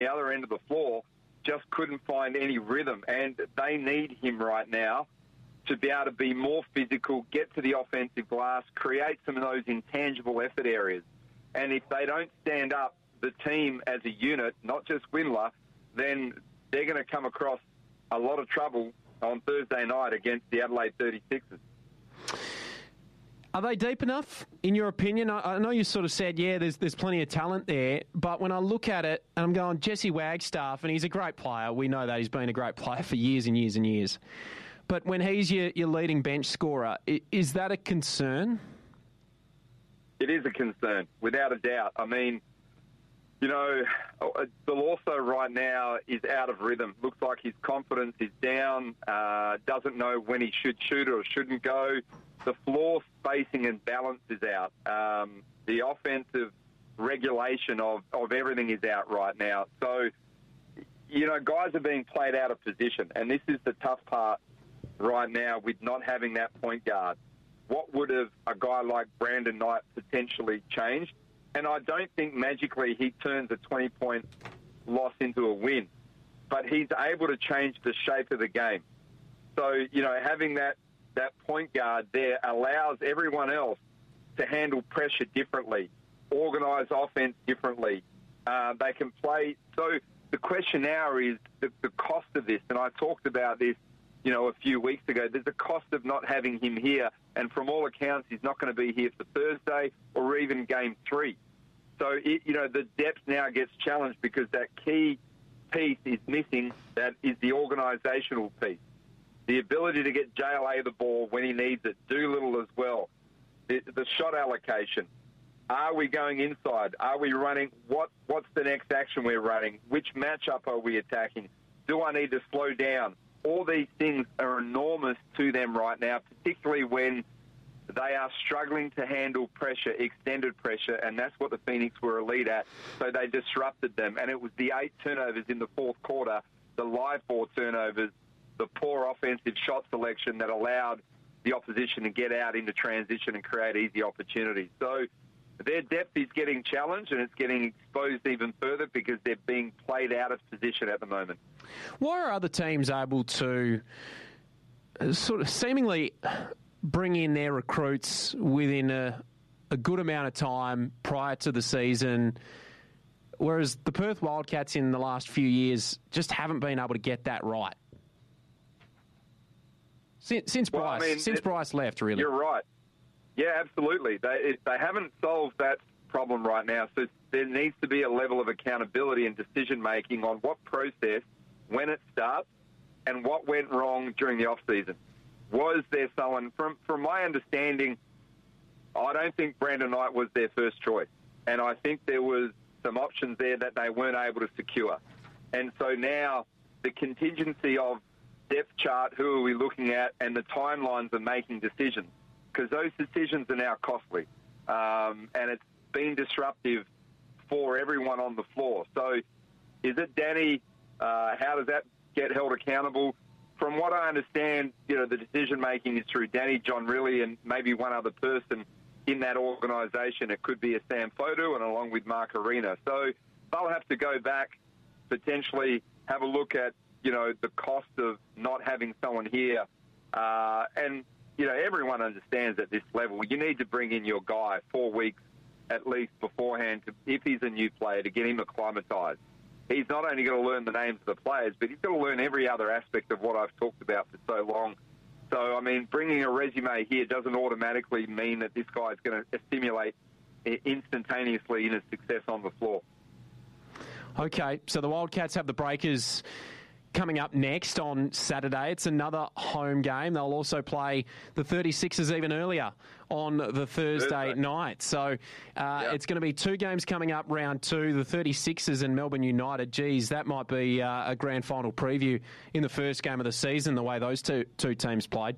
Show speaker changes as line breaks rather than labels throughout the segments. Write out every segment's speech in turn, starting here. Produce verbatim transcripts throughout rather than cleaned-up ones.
the other end of the floor just couldn't find any rhythm, and they need him right now to be able to be more physical, get to the offensive glass, create some of those intangible effort areas. And if they don't stand up, the team as a unit, not just Windler, then they're going to come across a lot of trouble on Thursday night against the Adelaide thirty-sixers.
Are they deep enough, in your opinion? I, I know you sort of said, yeah, there's there's plenty of talent there, but when I look at it, and I'm going, Jesse Wagstaff, and he's a great player. We know that. He's been a great player for years and years and years. But when he's your, your leading bench scorer, is that a concern?
It is a concern, without a doubt. I mean, you know, Delorso right now is out of rhythm. Looks like his confidence is down, uh, doesn't know when he should shoot or shouldn't go. The floor spacing and balance is out. Um, the offensive regulation of, of everything is out right now. So, you know, guys are being played out of position, and this is the tough part right now with not having that point guard. What would have a guy like Brandon Knight potentially changed? And I don't think magically he turns a twenty-point loss into a win, but he's able to change the shape of the game. So, you know, having that, that point guard there allows everyone else to handle pressure differently, organise offense differently. Uh, they can play. So the question now is the, the cost of this, and I talked about this, you know, a few weeks ago. There's a cost of not having him here, and from all accounts, he's not going to be here for Thursday or even game three. So, it, you know, the depth now gets challenged because that key piece is missing. That is the organisational piece. The ability to get J L A the ball when he needs it, Doolittle as well. The, the shot allocation. Are we going inside? Are we running? What What's the next action we're running? Which matchup are we attacking? Do I need to slow down? All these things are enormous to them right now, particularly when they are struggling to handle pressure, extended pressure, and that's what the Phoenix were elite at. So they disrupted them, and it was the eight turnovers in the fourth quarter, the live ball turnovers, the poor offensive shot selection that allowed the opposition to get out into transition and create easy opportunities. So their depth is getting challenged, and it's getting exposed even further because they're being played out of position at the moment.
Why are other teams able to sort of seemingly bring in their recruits within a, a good amount of time prior to the season, whereas the Perth Wildcats in the last few years just haven't been able to get that right? Since, since
well,
Bryce,
I mean,
since
it,
Bryce left, really.
You're right. Yeah, absolutely. They it, they haven't solved that problem right now. So there needs to be a level of accountability and decision making on what process, when it starts, and what went wrong during the off season. Was there someone from from my understanding? I don't think Brandon Knight was their first choice, and I think there was some options there that they weren't able to secure. And so now the contingency of depth chart, who are we looking at, and the timelines of making decisions, because those decisions are now costly, um, and it's been disruptive for everyone on the floor. So is it Danny? Uh, how does that get held accountable? From what I understand, you know, the decision-making is through Danny, John Rillie, and maybe one other person in that organisation. It could be a Sam Fotu and along with Mark Arena. So they'll have to go back, potentially have a look at, you know, the cost of not having someone here. Uh, and, you know, everyone understands at this level, you need to bring in your guy four weeks at least beforehand, to, if he's a new player, to get him acclimatised. He's not only going to learn the names of the players, but he's going to learn every other aspect of what I've talked about for so long. So, I mean, bringing a resume here doesn't automatically mean that this guy is going to stimulate instantaneously in his success on the floor.
Okay, so the Wildcats have the Breakers coming up next on Saturday. It's another home game. They'll also play the thirty-sixers even earlier on the Thursday, Thursday. night. So uh, yep. It's going to be two games coming up, round two, the thirty-sixers and Melbourne United. Geez, that might be uh, a grand final preview in the first game of the season, the way those two, two teams played.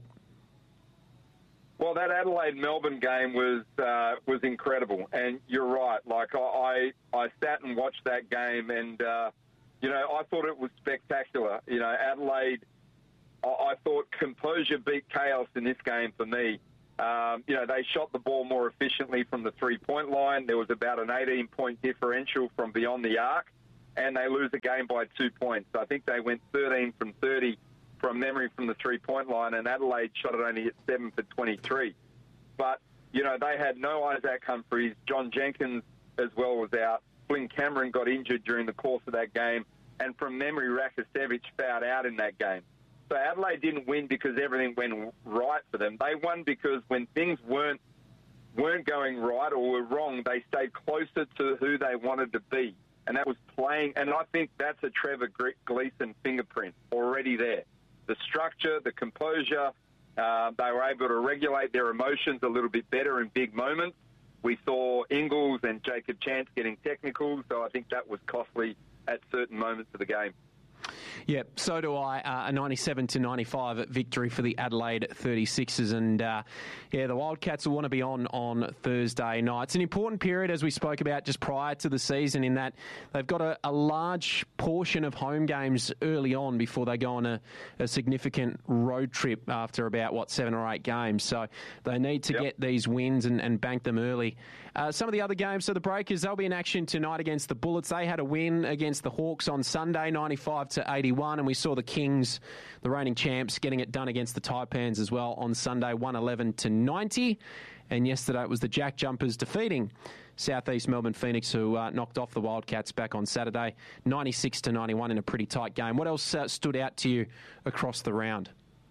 Well, that Adelaide-Melbourne game was uh, was incredible, and you're right. Like, I, I sat and watched that game, and uh, you know, I thought it was spectacular. You know, Adelaide, I thought composure beat chaos in this game for me. Um, you know, they shot the ball more efficiently from the three-point line. There was about an eighteen-point differential from beyond the arc. and they lose a game by two points. I think they went thirteen from thirty from memory from the three-point line, and Adelaide shot it only at seven for twenty-three. But, you know, they had no Isaac Humphries. John Jenkins as well was out. Flynn Cameron got injured during the course of that game. And from memory, Rakosevich fouled out in that game. So Adelaide didn't win because everything went right for them. They won because when things weren't weren't going right or were wrong, they stayed closer to who they wanted to be. And that was playing. And I think that's a Trevor Gleeson fingerprint already there. The structure, the composure, uh, they were able to regulate their emotions a little bit better in big moments. We saw Ingles and Jacob Chance getting technical, so I think that was costly at certain moments of the game.
Yeah, so do I. Uh, a ninety-seven to ninety-five victory for the Adelaide thirty-sixers. And, uh, yeah, the Wildcats will want to be on on Thursday night. It's an important period, as we spoke about just prior to the season, in that they've got a, a large portion of home games early on before they go on a, a significant road trip after about, what, seven or eight games. So they need to yep. get these wins and, and bank them early. Uh, some of the other games, so the Breakers, they'll be in action tonight against the Bullets. They had a win against the Hawks on Sunday, ninety-five to eighty-one, and we saw the Kings, the reigning champs, getting it done against the Taipans as well on Sunday, one eleven to ninety. And yesterday it was the Jack Jumpers defeating Southeast Melbourne Phoenix, who uh, knocked off the Wildcats back on Saturday, ninety-six to ninety-one in a pretty tight game. What else uh, stood out to you across the round?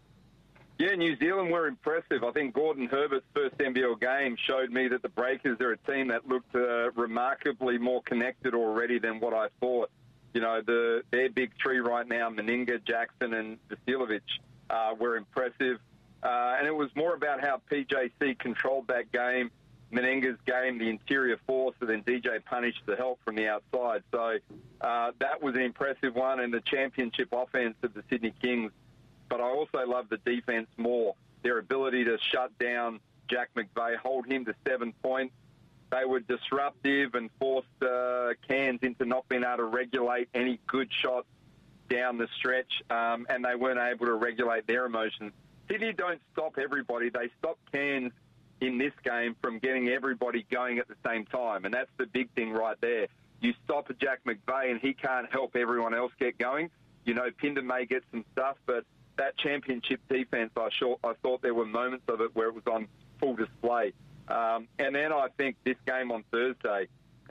Yeah, New Zealand were impressive. I think Gordon Herbert's first N B L game showed me that the Breakers are a team that looked uh, remarkably more connected already than what I thought. You know, the their big three right now, Meninga, Jackson and Vasilovic, uh, were impressive. Uh, and it was more about how P J C controlled that game, Meninga's game, the interior force, and then D J punished the help from the outside. So uh, that was an impressive one, and the championship offense of the Sydney Kings. But I also love the defense more, their ability to shut down Jack McVeigh, hold him to seven points. They were disruptive and forced uh, Cairns into not being able to regulate any good shots down the stretch, um, and they weren't able to regulate their emotions. Sydney don't stop everybody. They stop Cairns in this game from getting everybody going at the same time, and that's the big thing right there. You stop a Jack McVeigh, and he can't help everyone else get going. You know, Pinder may get some stuff, but that championship defense, I, sure, I thought there were moments of it where it was on full display. Um, and then I think this game on Thursday,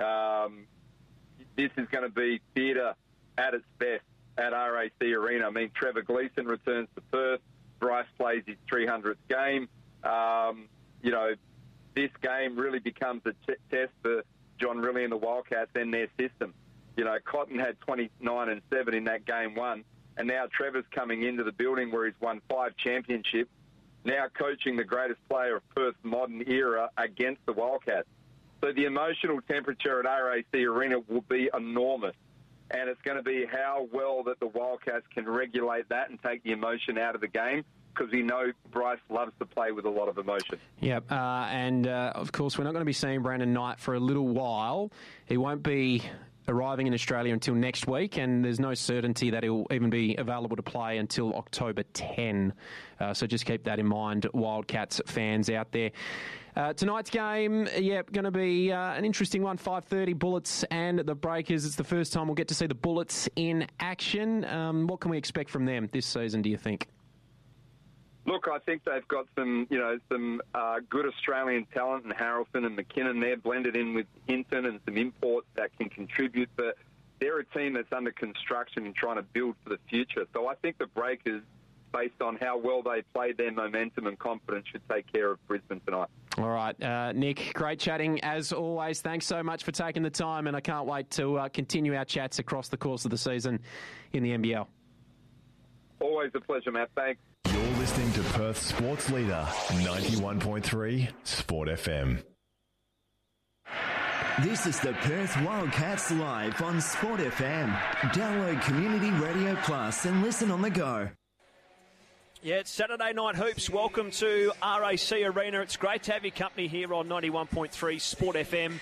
um, this is going to be theatre at its best at R A C Arena. I mean, Trevor Gleeson returns to Perth. Bryce plays his three hundredth game. Um, you know, this game really becomes a t- test for John Rillie and the Wildcats and their system. You know, Cotton had twenty-nine and seven in that game one. And now Trevor's coming into the building where he's won five championships, now coaching the greatest player of Perth's modern era against the Wildcats. So the emotional temperature at R A C Arena will be enormous. And it's going to be how well that the Wildcats can regulate that and take the emotion out of the game, because we know Bryce loves to play with a lot of emotion.
Yep, uh, and uh, of course we're not going to be seeing Brandon Knight for a little while. He won't be arriving in Australia until next week, and there's no certainty that he'll even be available to play until October tenth. Uh, so just keep that in mind, Wildcats fans out there. Uh, tonight's game, yeah, going to be uh, an interesting one, five thirty, Bullets and the Breakers. It's the first time we'll get to see the Bullets in action. Um, what can we expect from them this season, do you think?
Look, I think they've got some, you know, some uh, good Australian talent, and Harrelson and McKinnon there blended in with Hinton and some imports that can contribute. But they're a team that's under construction and trying to build for the future. So I think the Breakers, based on how well they played, their momentum and confidence, should take care of Brisbane tonight.
All right, uh, Nick, great chatting as always. Thanks so much for taking the time, and I can't wait to uh, continue our chats across the course of the season in the N B L.
Always a pleasure, Matt. Thanks.
You're listening to Perth Sports Leader, ninety-one point three Sport F M.
This is the Perth Wildcats live on Sport F M. Download Community Radio Plus and listen on the go.
Yeah, it's Saturday Night Hoops. Welcome to R A C Arena. It's great to have your company here on ninety-one point three Sport F M.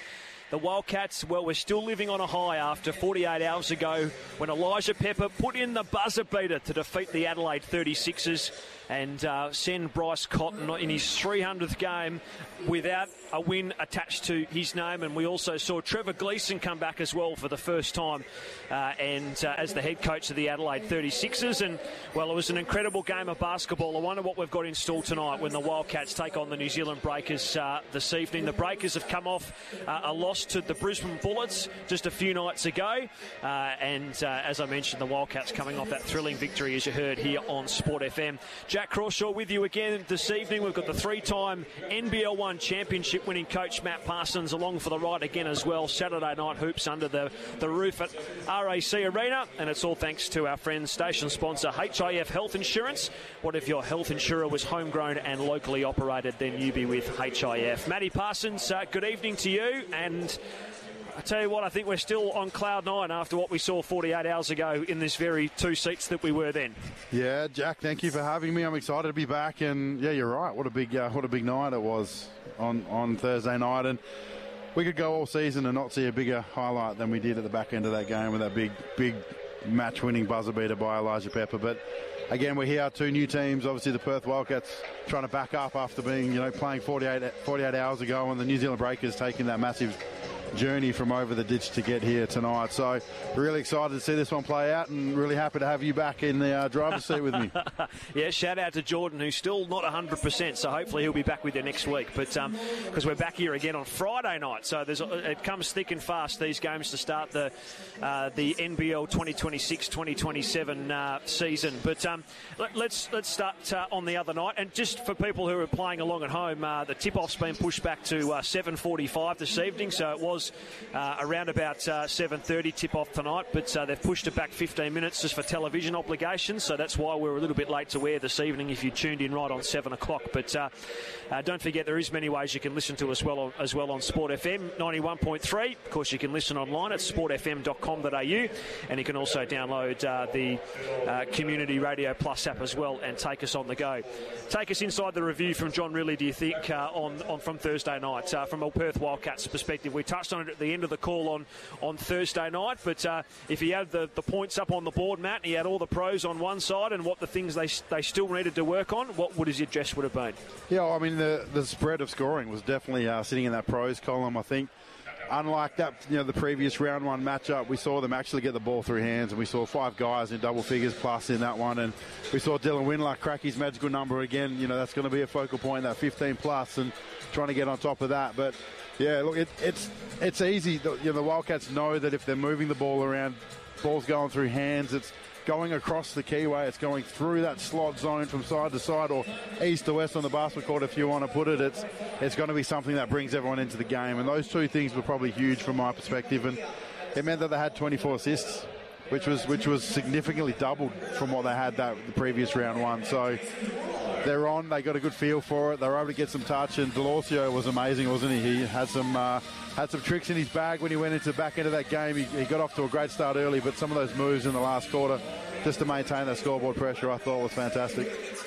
the Wildcats, well, we're still living on a high after forty-eight hours ago when Elijah Pepper put in the buzzer beater to defeat the Adelaide thirty-sixers and uh, send Bryce Cotton in his three hundredth game without a win attached to his name. And we also saw Trevor Gleeson come back as well for the first time uh, and uh, as the head coach of the Adelaide thirty-sixers. And, well, it was an incredible game of basketball. I wonder what we've got in store tonight when the Wildcats take on the New Zealand Breakers uh, this evening. The Breakers have come off uh, a loss to the Brisbane Bullets just a few nights ago. Uh, and, uh, as I mentioned, the Wildcats coming off that thrilling victory, as you heard here on Sport F M. Jack Crawshaw with you again this evening. We've got the three-time N B L one championship winning coach Matt Parsons along for the ride again as well. Saturday night hoops under the, the roof at R A C Arena, and it's all thanks to our friends, station sponsor H I F Health Insurance. What if your health insurer was homegrown and locally operated? Then you be with H I F. Matty Parsons, uh, good evening to you. And I tell you what, I think we're still on cloud nine after what we saw forty-eight hours ago in this very two seats that we were then.
Yeah, Jack, thank you for having me. I'm excited to be back, and yeah, you're right. What a big, uh, what a big night it was on, on Thursday night, and we could go all season and not see a bigger highlight than we did at the back end of that game with that big, big match-winning buzzer beater by Elijah Pepper. But again, we're here, two new teams. Obviously, the Perth Wildcats trying to back up after being, you know, playing forty-eight, forty-eight hours ago, and the New Zealand Breakers taking that massive journey from over the ditch to get here tonight. So really excited to see this one play out, and really happy to have you back in the uh, driver's seat with me.
Yeah, shout out to Jordan, who's still not one hundred percent, so hopefully he'll be back with you next week. But um, because we're back here again on Friday night, so there's a, it comes thick and fast, these games, to start the uh, the N B L twenty twenty-six twenty twenty-seven uh, season. But um, let, let's let's start uh, on the other night, and just for people who are playing along at home, uh, the tip-off's been pushed back to uh, seven forty-five this evening, so it was Uh, around about uh, seven thirty tip-off tonight, but uh, they've pushed it back fifteen minutes just for television obligations, so that's why we're a little bit late to air this evening if you tuned in right on seven o'clock. But uh, uh, don't forget, there is many ways you can listen to us well on, as well on Sport F M ninety-one point three. Of course, you can listen online at sport f m dot com dot a u, and you can also download uh, the uh, Community Radio Plus app as well and take us on the go. Take us inside the review from John Rillie, do you think, uh, on, on from Thursday night, uh, from a Perth Wildcats perspective. We touched on it at the end of the call on, on Thursday night, but uh, if he had the, the points up on the board, Matt, he had all the pros on one side and what the things they they still needed to work on, what would his address would have been?
Yeah, I mean, the, the spread of scoring was definitely uh, sitting in that pros column, I think. Unlike that, you know, the previous round one matchup, we saw them actually get the ball through hands, and we saw five guys in double figures plus in that one, and we saw Dylan Windler crack his magical number again. You know, that's going to be a focal point, that fifteen plus, and trying to get on top of that. But yeah, look, it, it's it's easy. You know, the Wildcats know that if they're moving the ball around, ball's going through hands, it's going across the keyway, it's going through that slot zone from side to side or east to west on the basketball court, if you want to put it. It's it's going to be something that brings everyone into the game, and those two things were probably huge from my perspective, and it meant that they had twenty-four assists, which was which was significantly doubled from what they had that the previous round one. So they're on, they got a good feel for it, they were able to get some touch, and Delorcio was amazing, wasn't he? He had some uh, had some tricks in his bag when he went into the back end of that game. He, he got off to a great start early, but some of those moves in the last quarter just to maintain that scoreboard pressure, I thought was fantastic.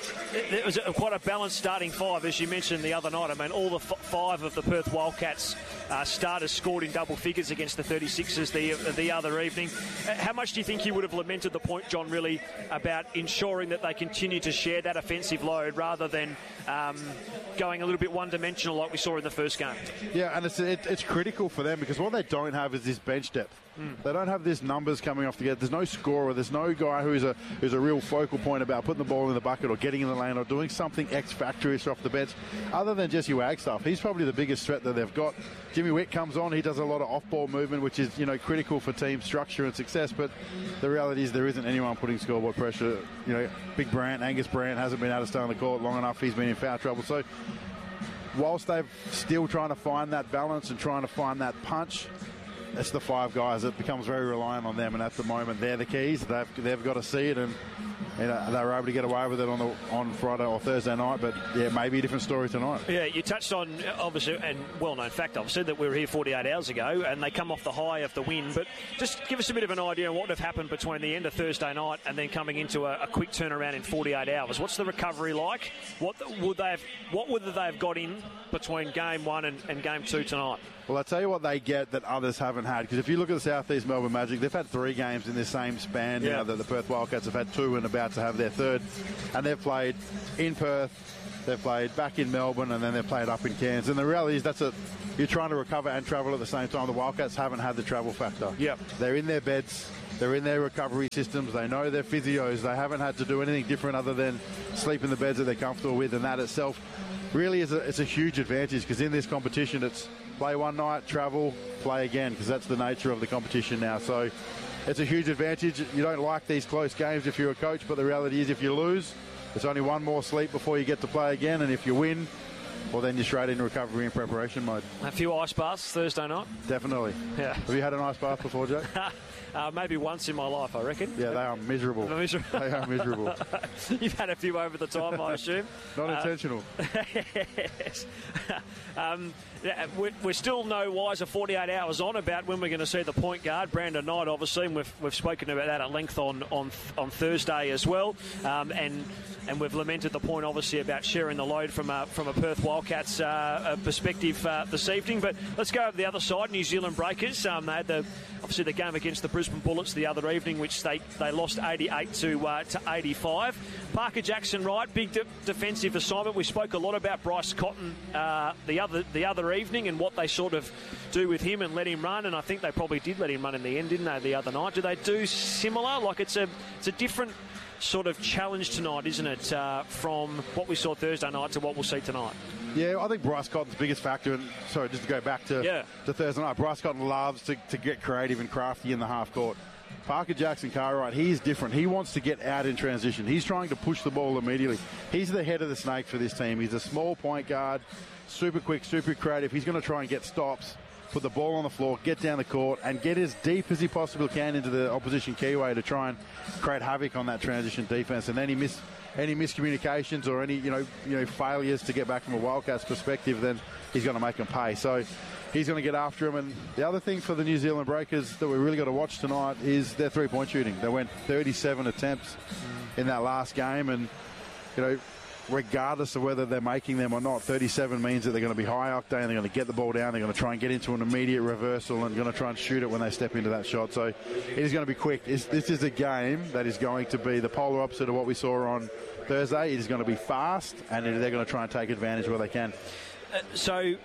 It was a, quite a balanced starting five, as you mentioned the other night. I mean, all the f- five of the Perth Wildcats uh, starters scored in double figures against the thirty-sixers the the other evening. Uh, how much do you think you would have lamented the point, John, really, about ensuring that they continue to share that offensive load rather than um, going a little bit one-dimensional like we saw in the first game?
Yeah, and it's it, it's critical for them because what they don't have is this bench depth. Mm. They don't have this numbers coming off together. There's no scorer. There's no guy who's a who's a real focal point about putting the ball in the bucket or getting in the lane or doing something X-factorish off the bench other than Jesse Wagstaff. He's probably the biggest threat that they've got. Jimmy Witt comes on. He does a lot of off-ball movement, which is, you know, critical for team structure and success, but the reality is there isn't anyone putting scoreboard pressure. You know, Big Brandt, Angus Brandt hasn't been able to stay on the court long enough. He's been in foul trouble. So whilst they're still trying to find that balance and trying to find that punch, it's the five guys. It becomes very reliant on them, and at the moment they're the keys. They've they've got to see it, and you know, they were able to get away with it on the on Friday or Thursday night. But yeah, maybe a different story tonight.
Yeah, you touched on obviously and well-known fact, obviously, that we were here forty-eight hours ago, and they come off the high of the win. But just give us a bit of an idea of what would have happened between the end of Thursday night and then coming into a, a quick turnaround in forty-eight hours. What's the recovery like? What would they have? What would they have got in between game one and, and game two tonight?
Well, I'll tell you what they get that others haven't had. Because if you look at the South East Melbourne Magic, they've had three games in this same span.
Yeah.
You know, the, the Perth Wildcats have had two and about to have their third. And they've played in Perth, they've played back in Melbourne, and then they've played up in Cairns. And the reality is that's a you're trying to recover and travel at the same time. The Wildcats haven't had the travel factor.
Yep.
They're in their beds. They're in their recovery systems. They know their physios. They haven't had to do anything different other than sleep in the beds that they're comfortable with. And that itself really is a, it's a huge advantage, because in this competition it's play one night, travel, play again, because that's the nature of the competition now. So it's a huge advantage. You don't like these close games if you're a coach, but the reality is if you lose, it's only one more sleep before you get to play again. And if you win, well, then you're straight into recovery and preparation mode.
A few ice baths Thursday night?
Definitely.
Yeah.
Have you had an ice bath before, Joe?
uh, maybe once in my life, I reckon.
Yeah, they are miserable.
miserable.
They are miserable.
You've had a few over the time, I assume.
Not
uh,
intentional.
Yes. um, yeah, we're, we're still no wiser forty-eight hours on about when we're going to see the point guard, Brandon Knight, obviously, and we've, we've spoken about that at length on, on, on Thursday as well. Um, and and we've lamented the point, obviously, about sharing the load from a, from a Perth Wildcats uh, perspective uh, this evening. But let's go to the other side, New Zealand Breakers. Um, they had the obviously the game against the Brisbane Bullets the other evening, which they, they lost eighty-eight to uh, to eighty-five. Parker Jackson Wright, big de- defensive assignment. We spoke a lot about Bryce Cotton uh, the other the other evening and what they sort of do with him and let him run, and I think they probably did let him run in the end, didn't they, the other night? Do they do similar? Like it's a it's a different sort of challenge tonight, isn't it, uh, from what we saw Thursday night to what we'll see tonight?
Yeah, I think Bryce Cotton's biggest factor, and sorry, just to go back to,
yeah.
to Thursday night, Bryce Cotton loves to, to get creative and crafty in the half court. Parker Jackson Cartwright, he's different. He wants to get out in transition. He's trying to push the ball immediately. He's the head of the snake for this team. He's a small point guard, super quick, super creative. He's going to try and get stops, put the ball on the floor, get down the court, and get as deep as he possibly can into the opposition keyway to try and create havoc on that transition defense. And then he miss any miscommunications or any you know you know failures to get back from a Wildcats perspective, then he's going to make them pay. So he's going to get after him. And the other thing for the New Zealand Breakers that we really got to watch tonight is their three-point shooting. They went thirty-seven attempts in that last game, and you know, regardless of whether they're making them or not, thirty-seven means that they're going to be high octane, they're going to get the ball down, they're going to try and get into an immediate reversal and going to try and shoot it when they step into that shot. So it is going to be quick. It's, this is a game that is going to be the polar opposite of what we saw on Thursday. It is going to be fast, and they're going to try and take advantage where they can.
Uh, so...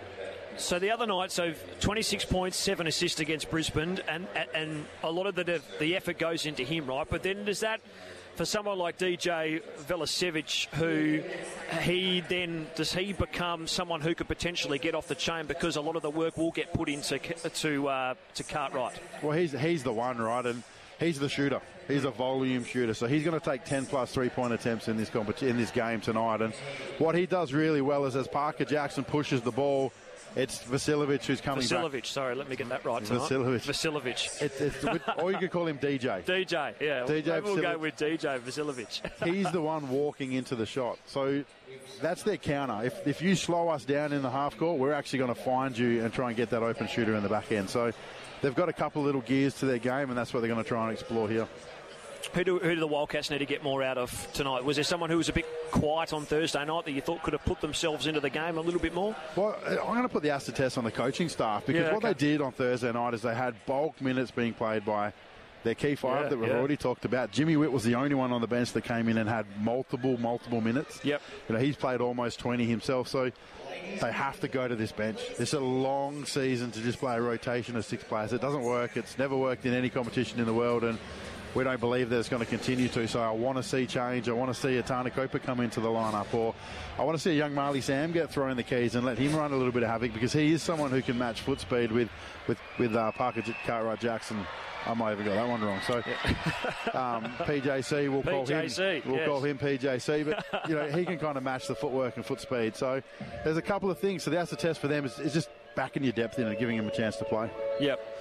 So the other night, so twenty-six points, seven assists against Brisbane, and and a lot of the the effort goes into him, right? But then does that, for someone like D J Velicevic, who he then, does he become someone who could potentially get off the chain because a lot of the work will get put into to uh, to Cartwright?
Well, he's he's the one, right? And he's the shooter. He's a volume shooter, so he's going to take ten plus three-point attempts in this compet- in this game tonight. And what he does really well is as Parker Jackson pushes the ball, it's Vasiljevic who's coming
Vasiljevic,
back.
sorry, let me get that right tonight.
Vasiljevic.
Vasiljevic.
It's, it's, or you could call him D J.
D J, yeah.
D J
Maybe we'll go
Vasiljevic.
with D J Vasiljevic.
He's the one walking into the shot. So that's their counter. If, if you slow us down in the half court, we're actually going to find you and try and get that open shooter in the back end. So they've got a couple of little gears to their game, and that's what they're going to try and explore here.
Who do, who do the Wildcats need to get more out of tonight? Was there someone who was a bit quiet on Thursday night that you thought could have put themselves into the game a little bit more?
Well, I'm going to put the acid test on the coaching staff, because
yeah,
what
okay.
they did on Thursday night is they had bulk minutes being played by their key five
yeah,
that we've
yeah.
already talked about. Jimmy Witt was the only one on the bench that came in and had multiple, multiple minutes.
Yep.
You know, he's played almost twenty himself, so they have to go to this bench. It's a long season to just play a rotation of six players. It doesn't work. It's never worked in any competition in the world, and we don't believe that it's going to continue to. So I want to see change. I want to see Atana Cooper come into the lineup, or I want to see a young Marley Sam get thrown the keys and let him run a little bit of havoc, because he is someone who can match foot speed with with with uh, Parker Cartwright Jackson. I might even got that one wrong. So um, P J C, we'll call
P J C,
him. We'll
yes.
call him P J C, but you know he can kind of match the footwork and foot speed. So there's a couple of things. So that's the test for them is, is just backing your depth in and giving him a chance to play.
Yep.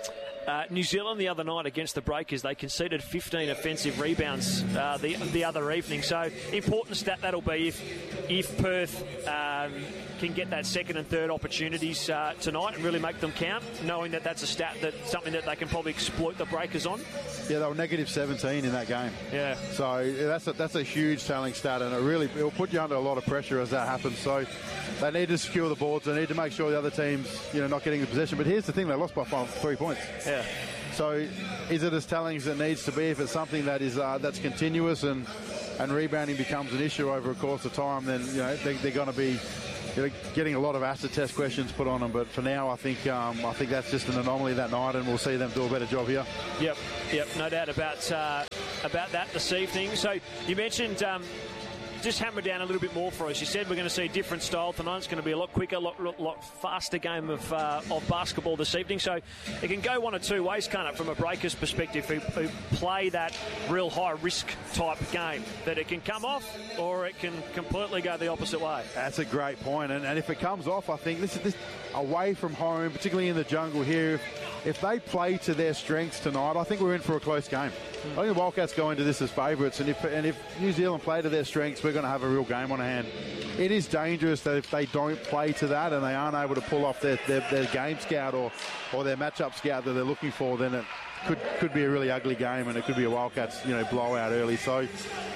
Uh, New Zealand the other night against the Breakers, they conceded fifteen offensive rebounds uh, the the other evening. So important stat that'll be if if Perth um, can get that second and third opportunities uh, tonight and really make them count, knowing that that's a stat that something that they can probably exploit the Breakers on.
Yeah, they were negative seventeen in that game.
Yeah.
So yeah, that's a, that's a huge telling stat, and it really it'll put you under a lot of pressure as that happens. So they need to secure the boards. They need to make sure the other team's, you know, not getting the possession. But here's the thing: they lost by five, three points.
Yeah.
So is it as telling as it needs to be? If it's something that is uh, that's continuous and and rebounding becomes an issue over a course of time, then you know they, they're going to be, you know, getting a lot of acid test questions put on them. But for now, I think um, I think that's just an anomaly that night, and we'll see them do a better job here.
Yep, yep, no doubt about uh, about that this evening. So you mentioned. Um, Just hammer down a little bit more for us. You said we're going to see a different style tonight. It's going to be a lot quicker, a lot, lot, lot faster game of uh, of basketball this evening. So it can go one or two ways, can't it, from a Breakers perspective, who, who play that real high-risk type game, that it can come off or it can completely go the opposite way.
That's a great point. And, and if it comes off, I think this is this away from home, particularly in the jungle here, if, if they play to their strengths tonight, I think we're in for a close game. Mm. I think the Wildcats go into this as favourites, and if and if New Zealand play to their strengths, we're going to have a real game on hand. It is dangerous that if they don't play to that and they aren't able to pull off their, their, their game scout or, or their matchup scout that they're looking for, then it could could be a really ugly game, and it could be a Wildcats, you know, blowout early. So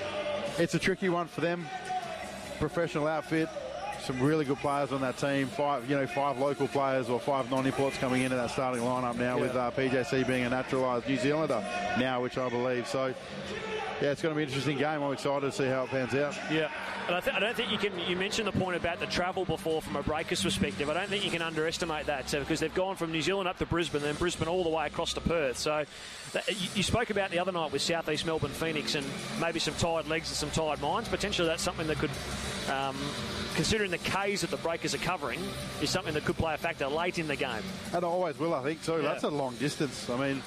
it's a tricky one for them. Professional outfit, some really good players on that team. Five, you know, five local players or five non-imports coming into that starting lineup now, yeah. with uh, P J C being a naturalised New Zealander now, which I believe. So yeah, it's going to be an interesting game. I'm excited to see how it pans out.
Yeah, and I, th- I don't think you can. You mentioned the point about the travel before from a Breakers perspective. I don't think you can underestimate that uh, because they've gone from New Zealand up to Brisbane, then Brisbane all the way across to Perth. So that, you, you spoke about the other night with South East Melbourne Phoenix and maybe some tired legs and some tired minds. Potentially that's something that could, um, considering the Ks that the Breakers are covering, is something that could play a factor late in the game.
And always will, I think, too. Yeah. That's a long distance. I mean,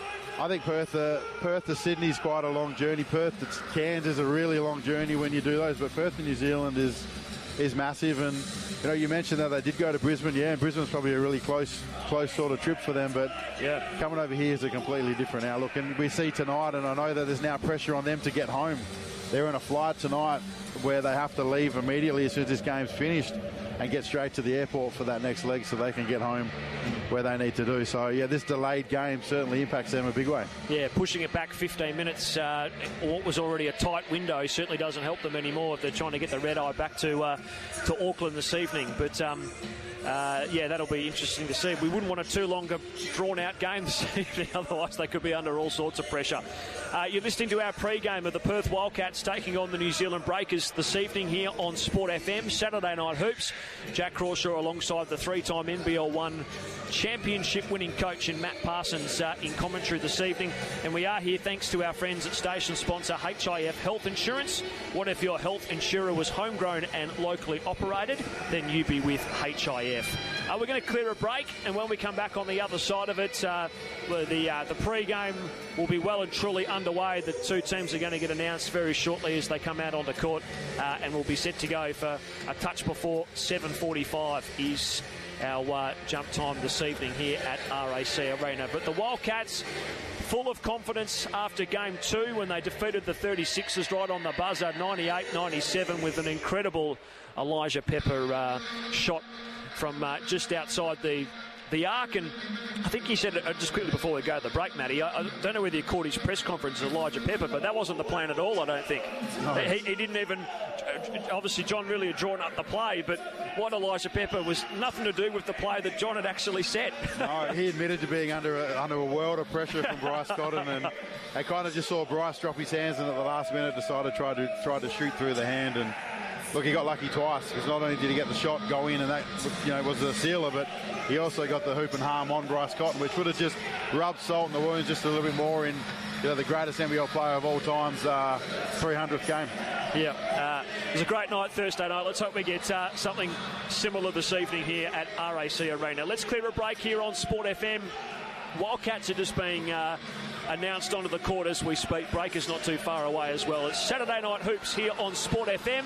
I think Perth, uh, Perth to Sydney is quite a long journey. Perth to Cairns is a really long journey when you do those. But Perth to New Zealand is is massive. And you know, you mentioned that they did go to Brisbane. Yeah, and Brisbane's probably a really close, close sort of trip for them. But yeah, coming over here is a completely different outlook. And we see tonight, and I know that there's now pressure on them to get home. They're in a flight tonight where they have to leave immediately as soon as this game's finished and get straight to the airport for that next leg so they can get home where they need to do. So, yeah, this delayed game certainly impacts them a big way.
Yeah, pushing it back fifteen minutes, uh, what was already a tight window, certainly doesn't help them anymore if they're trying to get the red eye back to uh, to Auckland this evening. But, um, uh, yeah, that'll be interesting to see. We wouldn't want a too longer, drawn-out game this evening, otherwise they could be under all sorts of pressure. Uh, you're listening to our pre-game of the Perth Wildcats taking on the New Zealand Breakers this evening here on Sport F M, Saturday Night Hoops. Jack Crawshaw alongside the three-time N B L one championship-winning coach in Matt Parsons uh, in commentary this evening. And we are here thanks to our friends at station sponsor H I F Health Insurance. What if your health insurer was homegrown and locally operated? Then you be with H I F. Uh, we're going to clear a break, and when we come back on the other side of it, uh, the uh, the pre-game will be well and truly underway. The two teams are going to get announced very shortly as they come out onto court, uh, and we'll be set to go for a touch before seven forty-five is our uh, jump time this evening here at R A C Arena. But the Wildcats, full of confidence after game two when they defeated the thirty-sixers right on the buzzer, ninety-eight ninety-seven, with an incredible Elijah Pepper uh, shot from uh, just outside the the arc. And I think he said, uh, just quickly before we go to the break, Matty, I, I don't know whether you caught his press conference with Elijah Pepper, but that wasn't the plan at all, I don't think. No. He, he didn't even, obviously John really had drawn up the play, but what Elijah Pepper was nothing to do with the play that John had actually set.
No, he admitted to being under a, under a world of pressure from Bryce Cotton, and I kind of just saw Bryce drop his hands and at the last minute decided to try to, try to shoot through the hand. And look, he got lucky twice, because not only did he get the shot go in, and that, you know, was a sealer, but he also got the hoop and harm on Bryce Cotton, which would have just rubbed salt in the wounds just a little bit more in, you know, the greatest N B L player of all time's uh, three hundredth game.
Yeah, uh, it was a great night Thursday night. Let's hope we get uh, something similar this evening here at R A C Arena. Let's clear a break here on Sport F M. Wildcats are just being uh, announced onto the court as we speak. Breakers not too far away as well. It's Saturday Night Hoops here on Sport F M.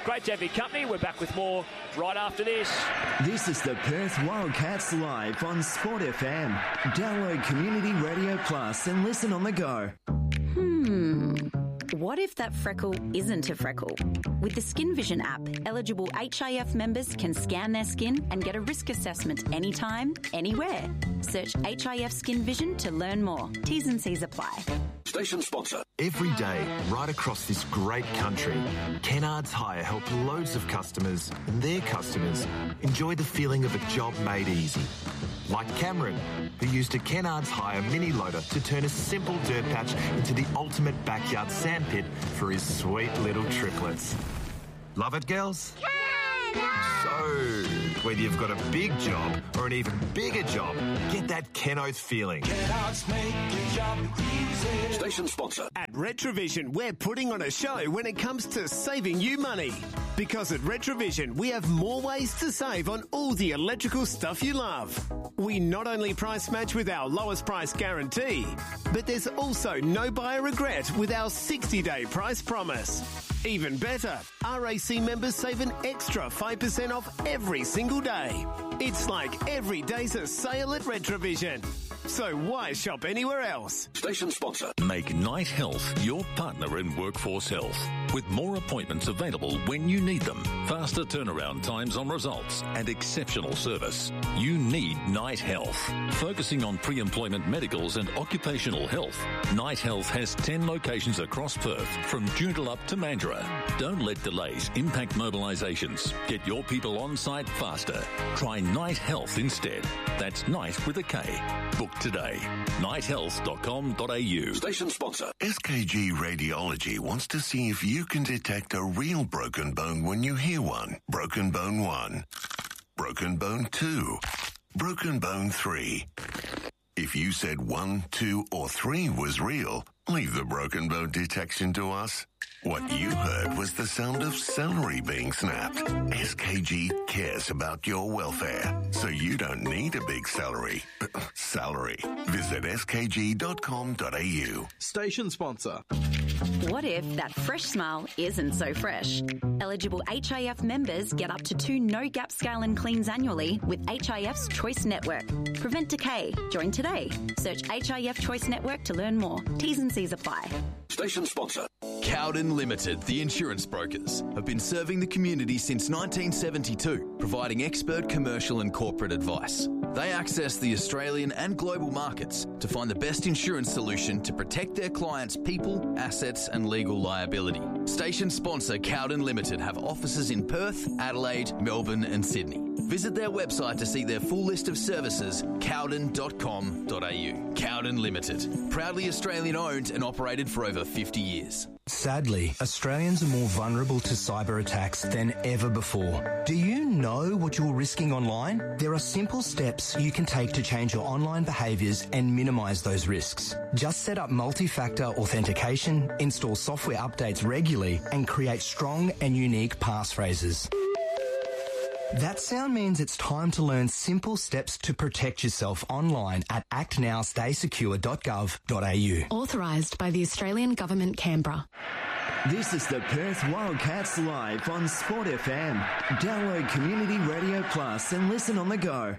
Great to have your company. We're back with more right after this.
This is the Perth Wildcats live on Sport F M. Download Community Radio Plus and listen on the go.
Hmm. What if that freckle isn't a freckle? With the Skin Vision app, eligible H I F members can scan their skin and get a risk assessment anytime, anywhere. Search H I F Skin Vision to learn more. T's and C's apply.
Station sponsor. Every day, right across this great country, Kennards Hire help loads of customers and their customers enjoy the feeling of a job made easy. Like Cameron, who used a Kennards Hire mini loader to turn a simple dirt patch into the ultimate backyard sandpit for his sweet little triplets. Love it, girls? Kennards! So, whether you've got a big job or an even bigger job, get that Kenoth feeling.
Kennards make your job easy.
Station sponsor.
At Retrovision, we're putting on a show when it comes to saving you money. Because at Retrovision, we have more ways to save on all the electrical stuff you love. We not only price match with our lowest price guarantee, but there's also no buyer regret with our sixty-day price promise. Even better, R A C members save an extra five percent off every single day. It's like every day's a sale at Retrovision. So why shop anywhere else?
Station sponsor.
Make Night Health your partner in workforce health. With more appointments available when you need them, faster turnaround times on results, and exceptional service, you need Night Health. Focusing on pre-employment medicals and occupational health, Night Health has ten locations across Perth, from Joondalup to Mandurah. Don't let delays impact mobilisations. Get your people on site faster. Try Night Health instead. That's Night with a K. Book today. night health dot com dot a u.
Station sponsor.
S K G Radiology wants to see if you can detect a real broken bone when you hear one. Broken bone one. Broken bone two. Broken bone three. If you said one, two, or three was real, leave the broken bone detection to us. What you heard was the sound of celery being snapped. S K G cares about your welfare, so you don't need a big celery. Salary. Visit s k g dot com dot a u.
Station sponsor.
What if that fresh smile isn't so fresh? Eligible H I F members get up to two no-gap scale and cleans annually with H I F's Choice Network. Prevent decay. Join today. Search H I F Choice Network to learn more. T's and C's apply.
Station sponsor.
Cowden Limited, the insurance brokers, have been serving the community since nineteen seventy-two, providing expert commercial and corporate advice. They access the Australian and global markets to find the best insurance solution to protect their clients' people, assets and legal liability. Station sponsor Cowden Limited have offices in Perth, Adelaide, Melbourne and Sydney. Visit their website to see their full list of services, cowden dot com dot a u. Cowden Limited, proudly Australian owned and operated for over fifty years.
Sadly, Australians are more vulnerable to cyber attacks than ever before. Do you know what you're risking online? There are simple steps you can take to change your online behaviours and minimise those risks. Just set up multi-factor authentication, install software updates regularly, and create strong and unique passphrases. That sound means it's time to learn simple steps to protect yourself online at act now stay secure dot gov dot a u.
Authorised by the Australian Government, Canberra.
This is the Perth Wildcats live on Sport F M. Download Community Radio Plus and listen on the go.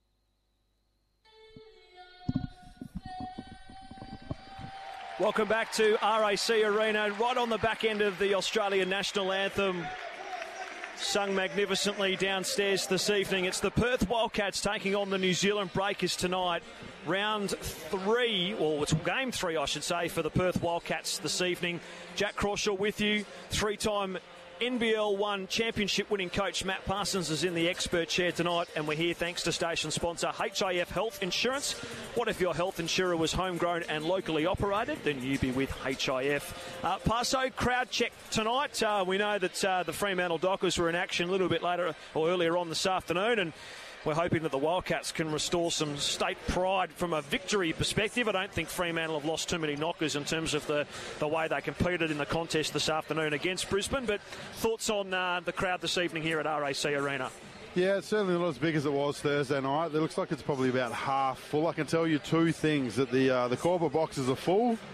Welcome back to R A C Arena, right on the back end of the Australian National Anthem, sung magnificently downstairs this evening. It's the Perth Wildcats taking on the New Zealand Breakers tonight. Round three, or it's game three, I should say, for the Perth Wildcats this evening. Jack Crawshaw with you, three-time N B L one championship winning coach Matt Parsons is in the expert chair tonight, and we're here thanks to station sponsor H I F Health Insurance. What if your health insurer was homegrown and locally operated? Then you be with H I F. Uh, Parso, crowd check tonight. Uh, we know that uh, the Fremantle Dockers were in action a little bit later or earlier on this afternoon, and we're hoping that the Wildcats can restore some state pride from a victory perspective. I don't think Fremantle have lost too many knockers in terms of the, the way they competed in the contest this afternoon against Brisbane. But thoughts on uh, the crowd this evening here at R A C Arena?
Yeah, it's certainly not as big as it was Thursday night. It looks like it's probably about half full. I can tell you two things, that the uh, the corporate boxes are full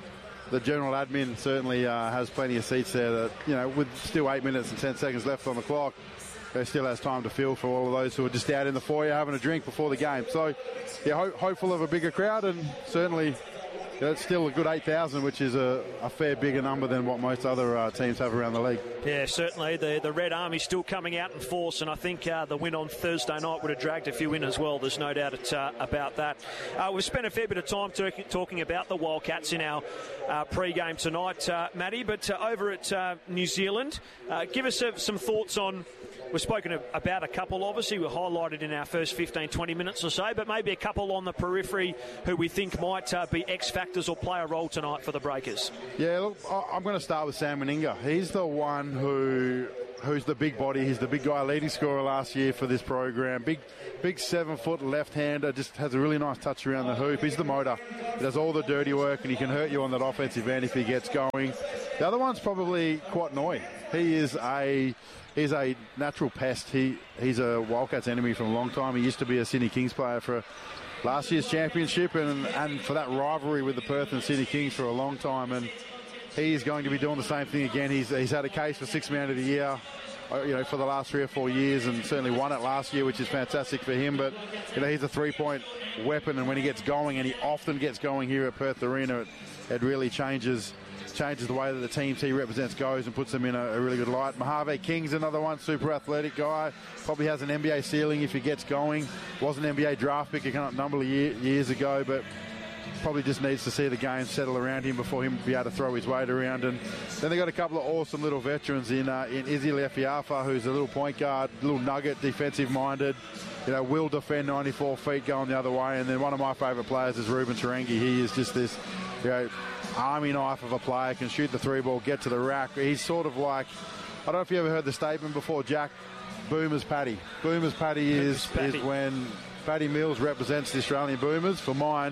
the general admin certainly uh, has plenty of seats there that, you know, with still eight minutes and ten seconds left on the clock, there still has time to fill for all of those who are just out in the foyer having a drink before the game. So, yeah, ho- hopeful of a bigger crowd, and certainly you know, it's still a good eight thousand, which is a, a fair bigger number than what most other uh, teams have around the league.
Yeah, certainly. The the Red Army still coming out in force, and I think uh, the win on Thursday night would have dragged a few in as well. There's no doubt it, uh, about that. Uh, we've spent a fair bit of time talk- talking about the Wildcats in our uh, pre-game tonight, uh, Matty, but uh, over at uh, New Zealand, uh, give us uh, some thoughts on... We've spoken about a couple, obviously. We're highlighted in our first fifteen, twenty minutes or so, but maybe a couple on the periphery who we think might uh, be X-factors or play a role tonight for the Breakers.
Yeah, look, I'm going to start with Sam Meninga. He's the one who who's the big body. He's the big guy, leading scorer last year for this program. Big, big seven-foot left-hander, just has a really nice touch around the hoop. He's the motor. He does all the dirty work, and he can hurt you on that offensive end if he gets going. The other one's probably Kwatnoi. He is a... He's a natural pest. He He's a Wildcats enemy for a long time. He used to be a Sydney Kings player for last year's championship and, and for that rivalry with the Perth and Sydney Kings for a long time. And he is going to be doing the same thing again. He's, he's had a case for Sixth Man of the Year, you know, for the last three or four years, and certainly won it last year, which is fantastic for him. But, you know, he's a three-point weapon, and when he gets going, and he often gets going here at Perth Arena, it, it really changes... changes the way that the teams he represents goes and puts them in a, a really good light. Mojave King's another one, super athletic guy. Probably has an N B A ceiling if he gets going. Was an N B A draft pick a number of year, years ago, but probably just needs to see the game settle around him before him be able to throw his weight around. And then they got a couple of awesome little veterans in uh, in Izzy Lefiafa, who's a little point guard, little nugget, defensive-minded. You know, will defend ninety-four feet going the other way. And then one of my favourite players is Ruben Terengi. He is just this, you know, army knife of a player, can shoot the three ball, get to the rack. He's sort of like, I don't know if you ever heard the statement before, Jack, Boomers Paddy. Boomers Paddy is, Paddy. is when Paddy Mills represents the Australian Boomers. For mine,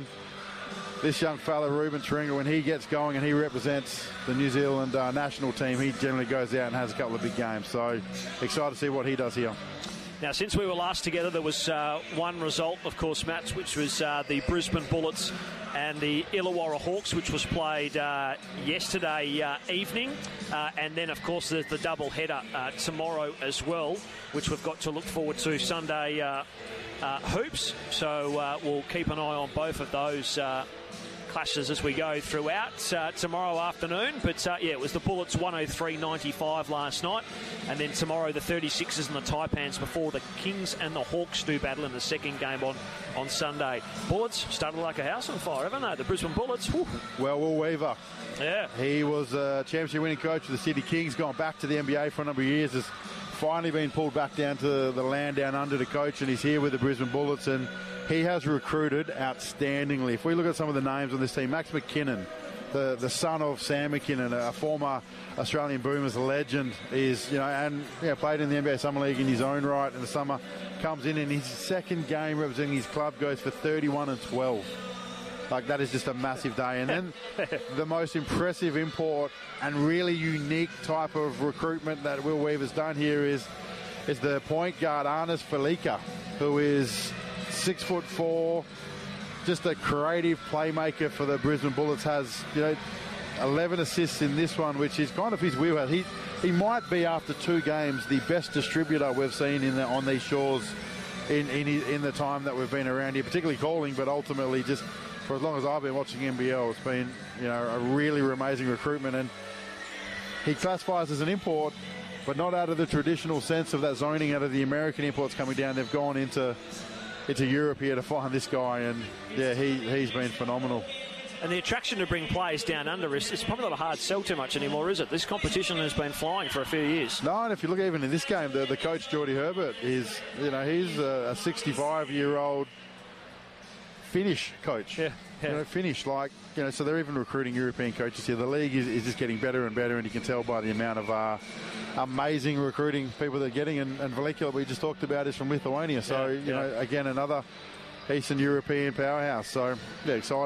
this young fella, Ruben Terenga, when he gets going and he represents the New Zealand uh, national team, he generally goes out and has a couple of big games. So excited to see what he does here.
Now, since we were last together, there was uh, one result, of course, Matt, which was uh, the Brisbane Bullets and the Illawarra Hawks, which was played uh, yesterday uh, evening. Uh, and then, of course, there's the double header uh, tomorrow as well, which we've got to look forward to, Sunday uh, uh, hoops. So uh, we'll keep an eye on both of those uh, clashes as we go throughout uh, tomorrow afternoon. But, uh, yeah, it was the Bullets one oh three ninety-five last night. And then tomorrow the thirty-sixers and the Taipans before the Kings and the Hawks do battle in the second game on, on Sunday. Bullets started like a house on fire, haven't they? The Brisbane Bullets. Whew.
Well, Will Weaver.
Yeah.
He was a championship winning coach of the Sydney Kings, gone back to the N B A for a number of years, has finally been pulled back down to the land down under to coach, and he's here with the Brisbane Bullets, and he has recruited outstandingly. If we look at some of the names on this team, Max McKinnon, the, the son of Sam McKinnon, a former Australian Boomers legend, is, you know, and yeah, played in the N B A Summer League in his own right in the summer, comes in in his second game representing his club, goes for thirty-one and twelve. Like, that is just a massive day. And then the most impressive import and really unique type of recruitment that Will Weaver's done here is is the point guard, Arnis Felica, who is six foot four, just a creative playmaker for the Brisbane Bullets, has, you know, eleven assists in this one, which is kind of his wheelhouse. He he might be, after two games, the best distributor we've seen in the, on these shores in, in in the time that we've been around here, particularly calling, but ultimately just for as long as I've been watching N B L, it's been, you know, a really amazing recruitment. And he classifies as an import, but not out of the traditional sense of that zoning out of the American imports coming down. They've gone into into Europe here to find this guy, and yeah, he he's been phenomenal.
And the attraction to bring players down under is it's probably not a hard sell too much anymore, is it? This competition has been flying for a few years.
No, and if you look even in this game, the, the coach, Geordie Herbert, is, you know, he's a sixty-five-year-old Finnish coach.
Yeah, yeah.
You know, Finnish, like, you know, so they're even recruiting European coaches here. The league is, is just getting better and better, and you can tell by the amount of uh, amazing recruiting people they're getting. And, and Velikula, we just talked about, is from Lithuania. So,
yeah,
you
yeah.
know, again, another Eastern European powerhouse. So, yeah, excited.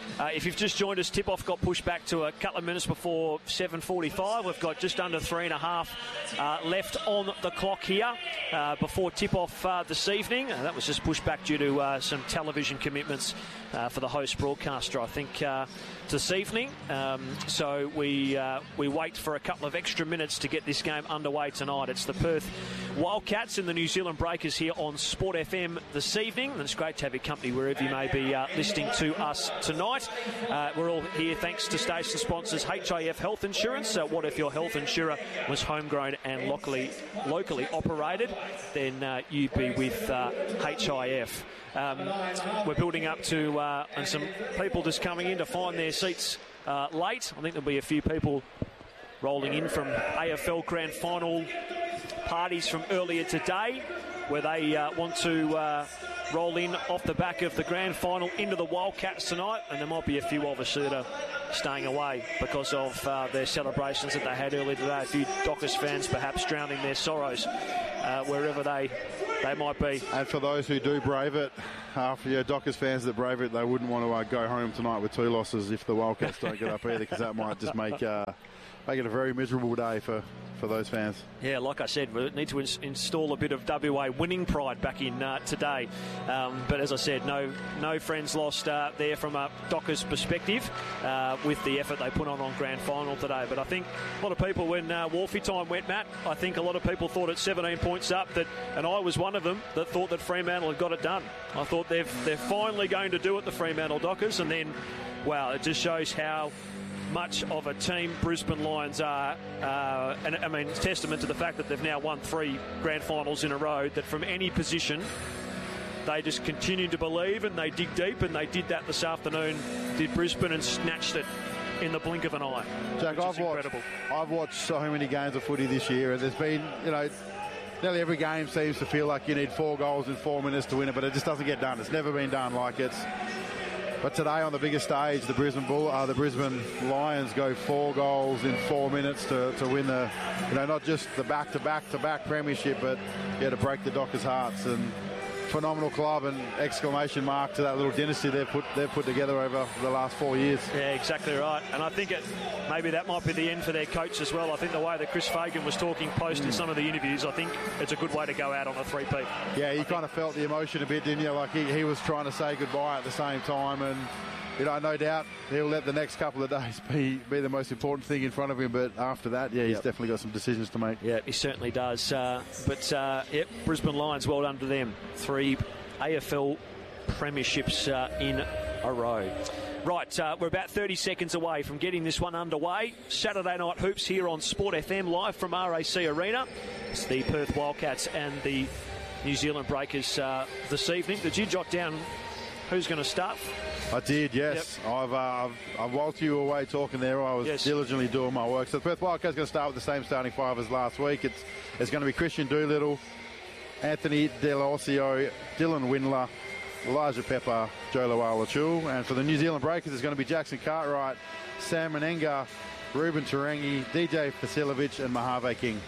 Uh, if you've just joined us, tip-off got pushed back to a couple of minutes before seven forty-five. We've got just under three and a half uh, left on the clock here uh, before tip-off uh, this evening. Uh, that was just pushed back due to uh, some television commitments uh, for the host broadcaster, I think, uh, this evening. Um, so we uh, we wait for a couple of extra minutes to get this game underway tonight. It's the Perth Wildcats and the New Zealand Breakers here on Sport F M this evening. And it's great to have your company wherever you may be uh, listening to us tonight. Uh, we're all here thanks to station sponsors H I F Health Insurance. Uh, what if your health insurer was homegrown and locally locally operated? Then uh, you'd be with uh, H I F. Um, we're building up to uh, and some people just coming in to find their seats uh, late. I think there'll be a few people rolling in from A F L Grand Final parties from earlier today, where they uh, want to uh, roll in off the back of the Grand Final into the Wildcats tonight, and there might be a few obviously that are staying away because of uh, their celebrations that they had earlier today. A few Dockers fans perhaps drowning their sorrows uh, wherever they they might be.
And for those who do brave it, after your Dockers fans that brave it, they wouldn't want to uh, go home tonight with two losses if the Wildcats don't get up either, because that might just make uh, make it a very miserable day for, for those fans.
Yeah, like I said, we need to ins- install a bit of W A winning pride back in uh, today. Um, but as I said, no no friends lost uh, there from a Dockers perspective uh, with the effort they put on on Grand Final today. But I think a lot of people, when uh, Wharfie time went, Matt, I think a lot of people thought at seventeen points up, that, and I was one of them, that thought that Fremantle had got it done. I thought they've, they're finally going to do it, the Fremantle Dockers, and then, wow, it just shows how much of a team Brisbane Lions are, uh, and I mean, it's testament to the fact that they've now won three grand finals in a row, that from any position they just continue to believe and they dig deep, and they did that this afternoon, did Brisbane, and snatched it in the blink of an eye.
Jack, I've watched, I've watched so many games of footy this year, and there's been, you know, nearly every game seems to feel like you need four goals in four minutes to win it, but it just doesn't get done. It's never been done like it's. But today on the biggest stage, the Brisbane Bull, uh, the Brisbane Lions go four goals in four minutes to, to win the, you know, not just the back-to-back-to-back premiership, but yeah, to break the Dockers' hearts. And phenomenal club, and exclamation mark to that little dynasty they've put they've put together over the last four years.
Yeah, exactly right. And I think it maybe that might be the end for their coach as well. I think the way that Chris Fagan was talking post mm. in some of the interviews, I think it's a good way to go out on a three-peat.
Yeah, you kind of felt the emotion a bit, didn't you? Like he, he was trying to say goodbye at the same time, and you know, no doubt he'll let the next couple of days be, be the most important thing in front of him. But after that, yeah, he's yep. definitely got some decisions to make.
Yeah, he certainly does. Uh, but, uh, yep, Brisbane Lions, well done to them. Three A F L premierships uh, in a row. Right, uh, we're about thirty seconds away from getting this one underway. Saturday Night Hoops here on Sport F M, live from R A C Arena. It's the Perth Wildcats and the New Zealand Breakers uh, this evening. Did you jot down who's going to start?
I did, yes. Yep. I've, uh, I've, whilst you were away talking there, I was yes. diligently doing my work. So the Perth Wildcats going to start with the same starting five as last week. It's, it's going to be Christian Doolittle, Anthony Delosio, Dylan Windler, Elijah Pepper, Joe Luala-Chul. And for the New Zealand Breakers, it's going to be Jackson Cartwright, Sam Menenga, Ruben Tarangi, D J Vasilovic, and Mojave King.